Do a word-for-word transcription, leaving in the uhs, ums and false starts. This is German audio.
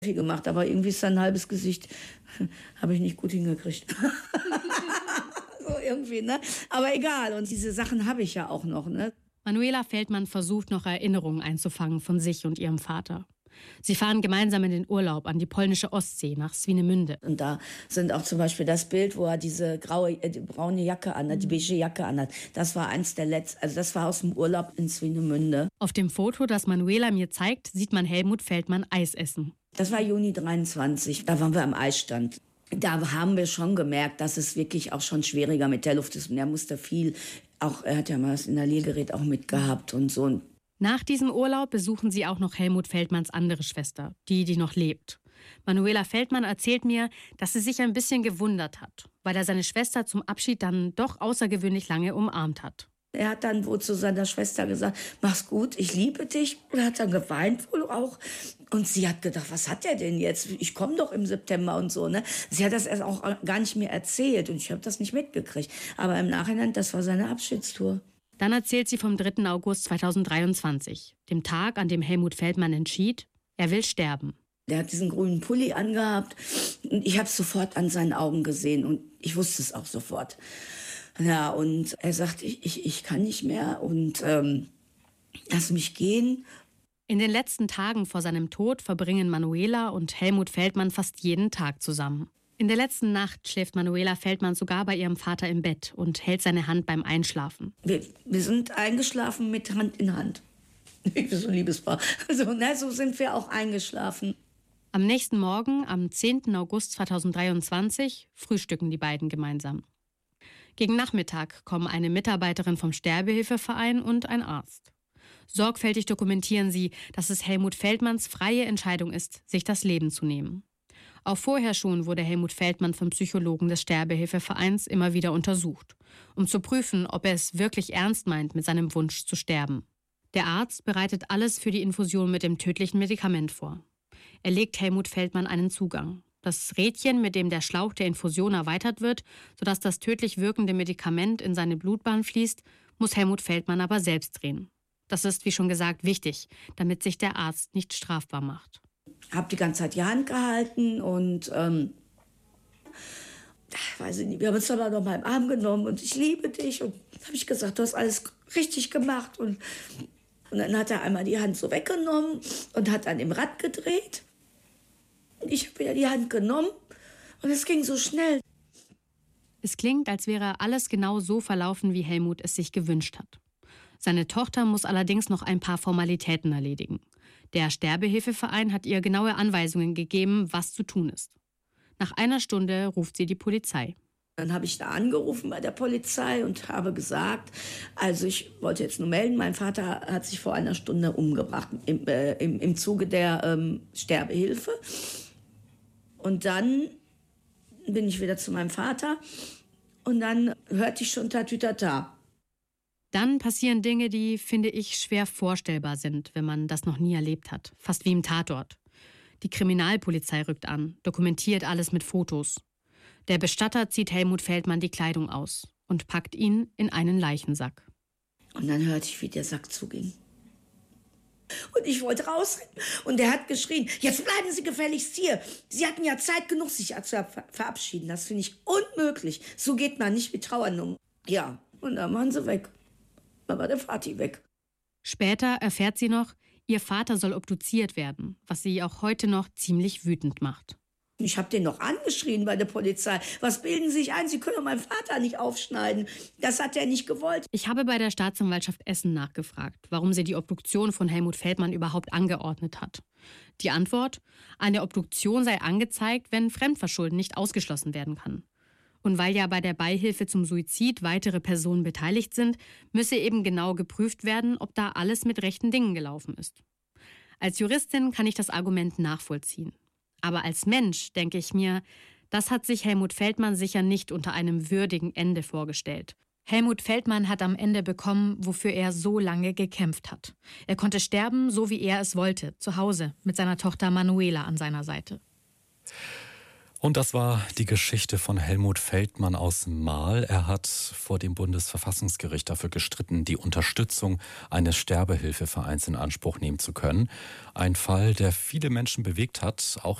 viel gemacht, aber irgendwie ist sein halbes Gesicht, habe ich nicht gut hingekriegt. So irgendwie, ne? Aber egal, und diese Sachen habe ich ja auch noch, ne? Manuela Feldmann versucht noch Erinnerungen einzufangen von sich und ihrem Vater. Sie fahren gemeinsam in den Urlaub an die polnische Ostsee nach Swinemünde. Und da sind auch zum Beispiel das Bild, wo er diese graue, äh, die braune Jacke anhat, die beige Jacke anhat. Das war eins der letzten, also das war aus dem Urlaub in Swinemünde. Auf dem Foto, das Manuela mir zeigt, sieht man Helmut Feldmann Eis essen. Das war Juni dreiundzwanzig, da waren wir am Eisstand. Da haben wir schon gemerkt, dass es wirklich auch schon schwieriger mit der Luft ist. Und er musste viel, auch er hat ja mal das Inhaliergerät auch mitgehabt und so. Nach diesem Urlaub besuchen sie auch noch Helmut Feldmanns andere Schwester, die, die noch lebt. Manuela Feldmann erzählt mir, dass sie sich ein bisschen gewundert hat, weil er seine Schwester zum Abschied dann doch außergewöhnlich lange umarmt hat. Er hat dann wohl zu seiner Schwester gesagt, mach's gut, ich liebe dich. Und er hat dann geweint wohl auch. Und sie hat gedacht, was hat er denn jetzt? Ich komme doch im September und so, ne? Sie hat das erst auch gar nicht mehr erzählt und ich habe das nicht mitgekriegt. Aber im Nachhinein, das war seine Abschiedstour. Dann erzählt sie vom dritten August zweitausenddreiundzwanzig, dem Tag, an dem Helmut Feldmann entschied, er will sterben. Der hat diesen grünen Pulli angehabt und ich habe es sofort an seinen Augen gesehen und ich wusste es auch sofort. Ja, und er sagt, ich, ich, ich kann nicht mehr und ähm, lass mich gehen. In den letzten Tagen vor seinem Tod verbringen Manuela und Helmut Feldmann fast jeden Tag zusammen. In der letzten Nacht schläft Manuela Feldmann sogar bei ihrem Vater im Bett und hält seine Hand beim Einschlafen. Wir, wir sind eingeschlafen mit Hand in Hand. Ich bin so ein Liebespaar. Also, na, so sind wir auch eingeschlafen. Am nächsten Morgen, am zehnten August zweitausenddreiundzwanzig, frühstücken die beiden gemeinsam. Gegen Nachmittag kommen eine Mitarbeiterin vom Sterbehilfeverein und ein Arzt. Sorgfältig dokumentieren sie, dass es Helmut Feldmanns freie Entscheidung ist, sich das Leben zu nehmen. Auch vorher schon wurde Helmut Feldmann vom Psychologen des Sterbehilfevereins immer wieder untersucht, um zu prüfen, ob er es wirklich ernst meint mit seinem Wunsch zu sterben. Der Arzt bereitet alles für die Infusion mit dem tödlichen Medikament vor. Er legt Helmut Feldmann einen Zugang. Das Rädchen, mit dem der Schlauch der Infusion erweitert wird, sodass das tödlich wirkende Medikament in seine Blutbahn fließt, muss Helmut Feldmann aber selbst drehen. Das ist, wie schon gesagt, wichtig, damit sich der Arzt nicht strafbar macht. Ich habe die ganze Zeit die Hand gehalten und ähm, weiß ich nicht, wir haben uns dann noch mal im Arm genommen und ich liebe dich. Und habe ich gesagt, du hast alles richtig gemacht. Und, und dann hat er einmal die Hand so weggenommen und hat dann im Rad gedreht. Und ich habe wieder die Hand genommen und es ging so schnell. Es klingt, als wäre alles genau so verlaufen, wie Helmut es sich gewünscht hat. Seine Tochter muss allerdings noch ein paar Formalitäten erledigen. Der Sterbehilfeverein hat ihr genaue Anweisungen gegeben, was zu tun ist. Nach einer Stunde ruft sie die Polizei. Dann habe ich da angerufen bei der Polizei und habe gesagt, also ich wollte jetzt nur melden, mein Vater hat sich vor einer Stunde umgebracht im, äh, im, im Zuge der ähm, Sterbehilfe. Und dann bin ich wieder zu meinem Vater und dann hörte ich schon Tatütata. Dann passieren Dinge, die, finde ich, schwer vorstellbar sind, wenn man das noch nie erlebt hat. Fast wie im Tatort. Die Kriminalpolizei rückt an, dokumentiert alles mit Fotos. Der Bestatter zieht Helmut Feldmann die Kleidung aus und packt ihn in einen Leichensack. Und dann hörte ich, wie der Sack zuging. Und ich wollte rausrennen. Und der hat geschrien, jetzt bleiben Sie gefälligst hier. Sie hatten ja Zeit genug, sich zu verabschieden. Das finde ich unmöglich. So geht man nicht mit Trauern um. Ja, und dann waren sie weg. Dann war der Vati weg. Später erfährt sie noch, ihr Vater soll obduziert werden, was sie auch heute noch ziemlich wütend macht. Ich habe den noch angeschrien bei der Polizei. Was bilden Sie sich ein? Sie können doch meinen Vater nicht aufschneiden. Das hat er nicht gewollt. Ich habe bei der Staatsanwaltschaft Essen nachgefragt, warum sie die Obduktion von Helmut Feldmann überhaupt angeordnet hat. Die Antwort: Eine Obduktion sei angezeigt, wenn Fremdverschulden nicht ausgeschlossen werden kann. Und weil ja bei der Beihilfe zum Suizid weitere Personen beteiligt sind, müsse eben genau geprüft werden, ob da alles mit rechten Dingen gelaufen ist. Als Juristin kann ich das Argument nachvollziehen. Aber als Mensch denke ich mir, das hat sich Helmut Feldmann sicher nicht unter einem würdigen Ende vorgestellt. Helmut Feldmann hat am Ende bekommen, wofür er so lange gekämpft hat. Er konnte sterben, so wie er es wollte, zu Hause, mit seiner Tochter Manuela an seiner Seite. Und das war die Geschichte von Helmut Feldmann aus Marl. Er hat vor dem Bundesverfassungsgericht dafür gestritten, die Unterstützung eines Sterbehilfevereins in Anspruch nehmen zu können. Ein Fall, der viele Menschen bewegt hat, auch